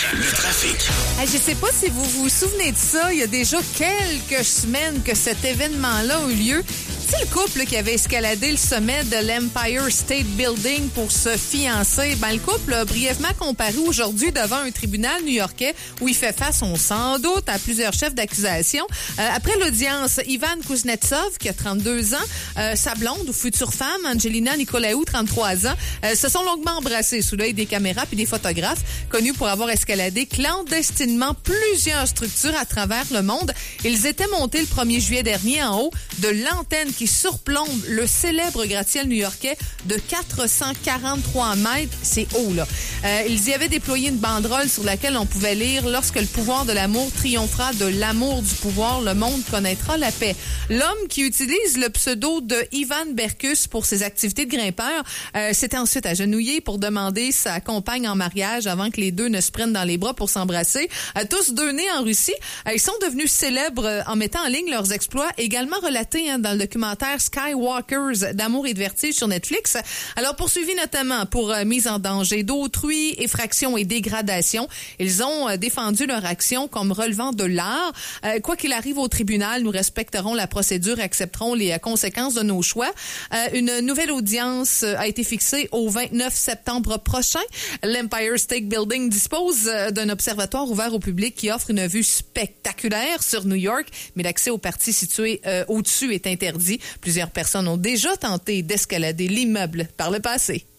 le trafic. Je ne sais pas si vous vous souvenez de ça, il y a déjà quelques semaines que cet événement-là a eu lieu. C'est le couple qui avait escaladé le sommet de l'Empire State Building pour se fiancer. Le couple a brièvement comparu aujourd'hui devant un tribunal new-yorkais où il fait face, on sans doute, à plusieurs chefs d'accusation. Après l'audience, Ivan Kuznetsov, qui a 32 ans, sa blonde ou future femme, Angelina Nicolaou, 33 ans, se sont longuement embrassés sous l'œil des caméras puis des photographes, connus pour avoir escaladé clandestinement plusieurs structures à travers le monde. Ils étaient montés le 1er juillet dernier en haut de l'antenne qui surplombe le célèbre gratte-ciel new-yorkais de 443 mètres. C'est haut, là. Ils y avaient déployé une banderole sur laquelle on pouvait lire « Lorsque le pouvoir de l'amour triomphera de l'amour du pouvoir, le monde connaîtra la paix ». L'homme qui utilise le pseudo de Ivan Berkus pour ses activités de grimpeur s'était ensuite agenouillé pour demander sa compagne en mariage avant que les deux ne se prennent dans les bras pour s'embrasser. Tous deux nés en Russie, ils sont devenus célèbres en mettant en ligne leurs exploits, également relatés dans le documentaire Skywalkers d'amour et de vertige sur Netflix. Alors, poursuivis notamment pour mise en danger d'autrui, effraction et dégradation, ils ont défendu leur action comme relevant de l'art. Quoi qu'il arrive au tribunal, nous respecterons la procédure et accepterons les conséquences de nos choix. Une nouvelle audience a été fixée au 29 septembre prochain. L'Empire State Building dispose d'un observatoire ouvert au public qui offre une vue spectaculaire sur New York, mais l'accès aux parties situées au-dessus est interdit. Plusieurs personnes ont déjà tenté d'escalader l'immeuble par le passé.